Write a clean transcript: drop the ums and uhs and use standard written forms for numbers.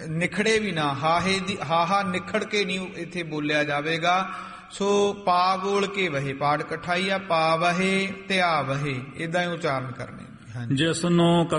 ਨਿਖੜੇ ਵੀ ਨਾ, ਹਾਹੇ ਦੀ ਹਾਹਾ ਨਿਖੜ ਕੇ ਨਹੀਂ ਇੱਥੇ ਬੋਲਿਆ ਜਾਵੇਗਾ। ਸੋ ਪਾ ਬੋਲ ਕੇ ਵਹੇ, ਪਾਠ ਇਕੱਠਾ ਹੀ ਆ, ਪਾ ਵਹੇ ਤੇ ਆ ਵਹੇ, ਏਦਾਂ ਹੀ ਉਚਾਰਨ ਕਰਨੇ। ਜਿਸਨੂੰ